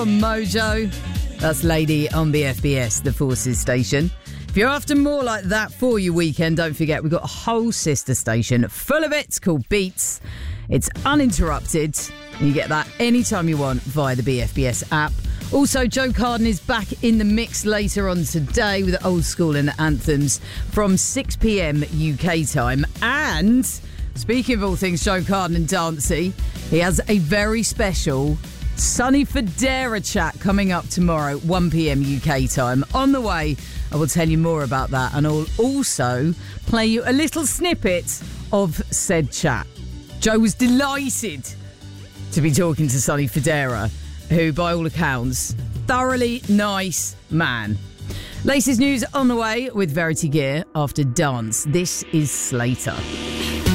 Mojo. That's Lady on BFBS, the Forces station. If you're after more like that for your weekend, don't forget we've got a whole sister station full of it called Beats. It's uninterrupted. You get that anytime you want via the BFBS app. Also, Joe Carden is back in the mix later on today with Old School and Anthems from 6 p.m. UK time. And speaking of all things Joe Carden and dancey, he has a very special Sonny Fodera chat coming up tomorrow, 1 p.m. UK time. On the way, I will tell you more about that, and I'll also play you a little snippet of said chat. Joe was delighted to be talking to Sonny Fodera, who, by all accounts, thoroughly nice man. Latest news on the way with Verity Gear after Dance. This is Slater.